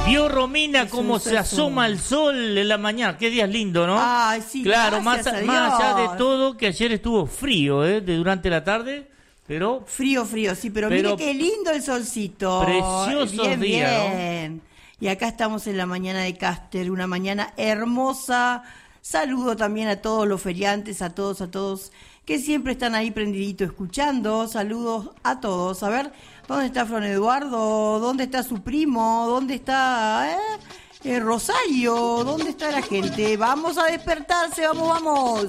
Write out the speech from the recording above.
Vio Romina cómo se asoma el sol en la mañana. Qué día lindo, ¿no? Ay, sí, claro, más gracias a allá Dios. de todo, que ayer estuvo frío, durante la tarde, pero... Frío, sí, pero mire qué lindo el solcito. Precioso bien, día, bien. Y acá estamos en la mañana de Caster, una mañana hermosa. Saludo también a todos los feriantes, a todos que siempre están ahí prendidito escuchando. Saludos a todos. A ver, ¿dónde está Fron Eduardo? ¿Dónde está su primo? ¿Dónde está Rosario? ¿Dónde está la gente? Vamos a despertarse, vamos.